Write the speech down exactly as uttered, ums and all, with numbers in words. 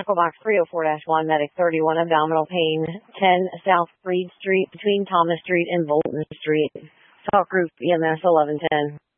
Medical Box three oh four dash one, Medic thirty-one, abdominal pain, ten South Reed Street, between Thomas Street and Bolton Street. Talk Group E M S eleven ten.